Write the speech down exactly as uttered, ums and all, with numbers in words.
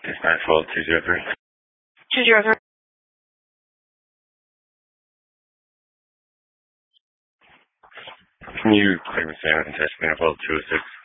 It's nine twelve two zero three. two zero three. Can you claim the same and test nine twelve two oh six?